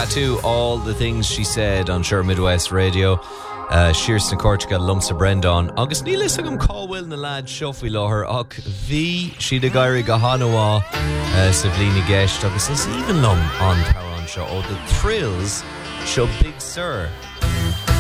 Tattoo, all the things she said on Sure Midwest Radio. Shearston Cortica lumps a Brendan agus níl is agam cáhfuil na lad shuffy láthir ach bhí siad a gaiiri go Hanawa sa bhlína gceist agus is even lum an Taran seo ó The Thrills seo Big Sur